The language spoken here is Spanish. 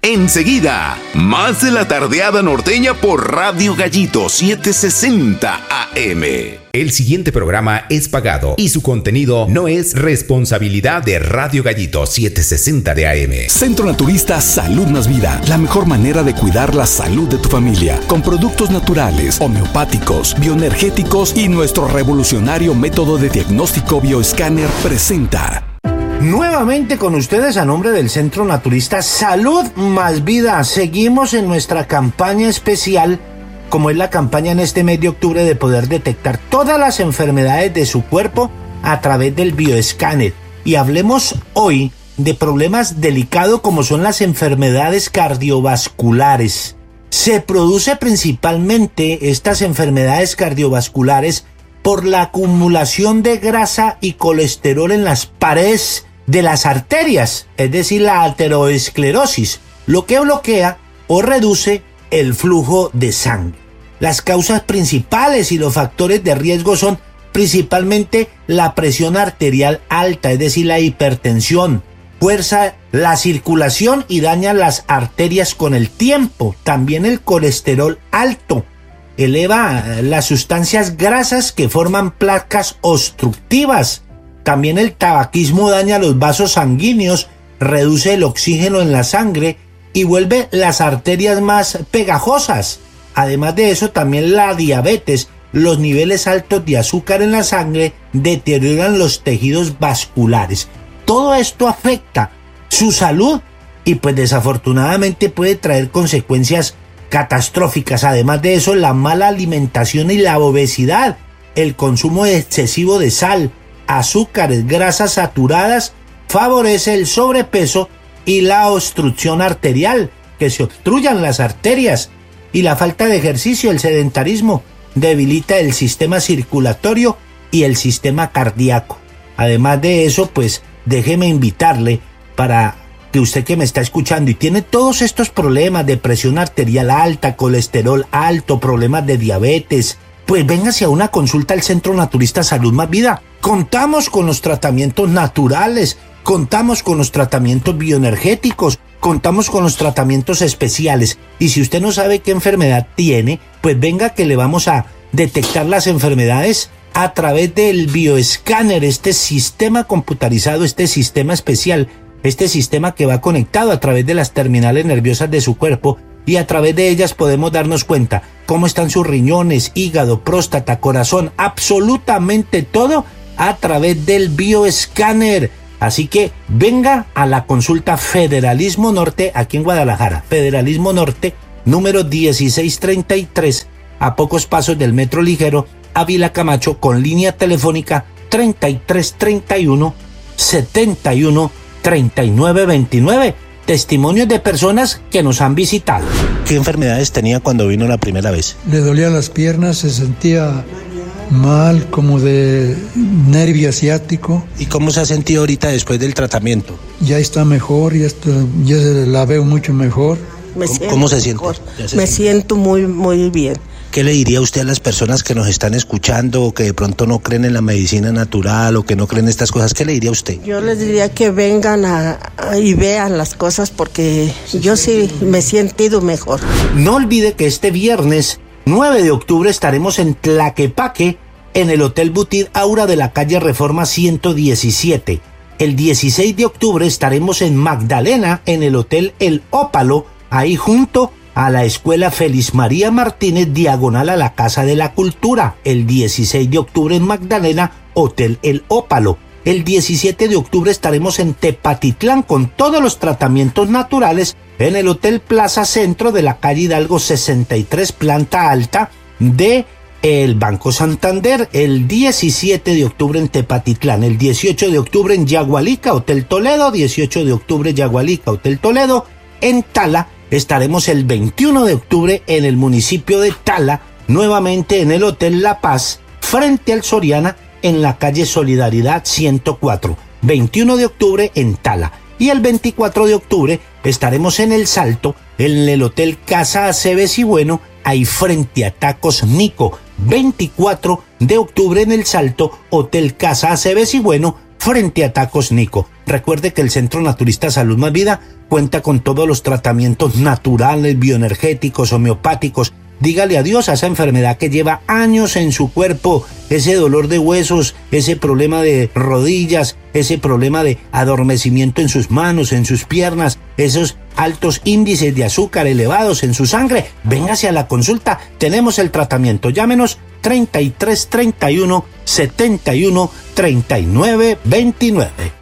Enseguida, más de la tardeada norteña por Radio Gallito 760 AM. El siguiente programa es pagado y su contenido no es responsabilidad de Radio Gallito 760 de AM. Centro Naturista Salud Más Vida, la mejor manera de cuidar la salud de tu familia, con productos naturales, homeopáticos, bioenergéticos y nuestro revolucionario método de diagnóstico bioescáner presenta. Nuevamente con ustedes a nombre del Centro Naturista Salud Más Vida. Seguimos en nuestra campaña especial, como es la campaña en este mes de octubre de poder detectar todas las enfermedades de su cuerpo a través del bioescáner. Y hablemos hoy de problemas delicados como son las enfermedades cardiovasculares. Se produce principalmente estas enfermedades cardiovasculares por la acumulación de grasa y colesterol en las paredes de las arterias, es decir, la aterosclerosis, lo que bloquea o reduce el flujo de sangre. Las causas principales y los factores de riesgo son principalmente la presión arterial alta, es decir, la hipertensión, fuerza la circulación y daña las arterias con el tiempo. También el colesterol alto eleva las sustancias grasas que forman placas obstructivas. También el tabaquismo daña los vasos sanguíneos, reduce el oxígeno en la sangre y vuelve las arterias más pegajosas. Además de eso, también la diabetes, los niveles altos de azúcar en la sangre deterioran los tejidos vasculares. Todo esto afecta su salud y pues desafortunadamente puede traer consecuencias catastróficas. Además de eso, la mala alimentación y la obesidad, el consumo excesivo de sal, azúcares, grasas saturadas, favorece el sobrepeso y la obstrucción arterial, que se obstruyan las arterias, y la falta de ejercicio, el sedentarismo, debilita el sistema circulatorio y el sistema cardíaco. Además de eso, pues déjeme invitarle para que usted que me está escuchando y tiene todos estos problemas de presión arterial alta, colesterol alto, problemas de diabetes, pues véngase a una consulta al Centro Naturista Salud Más Vida. Contamos con los tratamientos naturales, contamos con los tratamientos bioenergéticos, contamos con los tratamientos especiales. Y si usted no sabe qué enfermedad tiene, pues venga que le vamos a detectar las enfermedades a través del bioescáner, este sistema computarizado, este sistema especial, este sistema que va conectado a través de las terminales nerviosas de su cuerpo, y a través de ellas podemos darnos cuenta cómo están sus riñones, hígado, próstata, corazón, absolutamente todo a través del bioescáner. Así que venga a la consulta Federalismo Norte aquí en Guadalajara, Federalismo Norte, número 1633, a pocos pasos del Metro Ligero, Ávila Camacho, con línea telefónica 3331 71 39 29. Testimonios de personas que nos han visitado. ¿Qué enfermedades tenía cuando vino la primera vez? Le dolían las piernas, se sentía mal, como de nervio asiático. ¿Y cómo se ha sentido ahorita después del tratamiento? Ya está mejor, ya la veo mucho mejor. ¿Cómo se siente? Me siento muy bien. ¿Qué le diría usted a las personas que nos están escuchando o que de pronto no creen en la medicina natural o que no creen en estas cosas? ¿Qué le diría usted? Yo les diría que vengan y vean las cosas porque yo sí me he sentido mejor. No olvide que este viernes 9 de octubre estaremos en Tlaquepaque, en el Hotel Butit Aura de la calle Reforma 117. El 16 de octubre estaremos en Magdalena, en el Hotel El Ópalo, ahí junto a la Escuela Feliz María Martínez, diagonal a la Casa de la Cultura. El 16 de octubre en Magdalena, Hotel El Ópalo. El 17 de octubre estaremos en Tepatitlán con todos los tratamientos naturales en el Hotel Plaza Centro de la calle Hidalgo 63, planta alta de el Banco Santander. El 17 de octubre en Tepatitlán. El 18 de octubre en Yagualica, Hotel Toledo. 18 de octubre Yagualica, Hotel Toledo. En Tala estaremos el 21 de octubre en el municipio de Tala, nuevamente en el Hotel La Paz, frente al Soriana, en la calle Solidaridad 104. 21 de octubre en Tala. Y el 24 de octubre estaremos en El Salto, en el Hotel Casa Aceves y Bueno, ahí frente a Tacos Nico. 24 de octubre en El Salto, Hotel Casa Aceves y Bueno, frente a Tacos Nico. Recuerde que el Centro Naturista Salud Más Vida cuenta con todos los tratamientos naturales, bioenergéticos, homeopáticos. Dígale adiós a esa enfermedad que lleva años en su cuerpo, ese dolor de huesos, ese problema de rodillas, ese problema de adormecimiento en sus manos, en sus piernas, esos altos índices de azúcar elevados en su sangre. Véngase a la consulta, tenemos el tratamiento. Llámenos 33 31 71 39 29.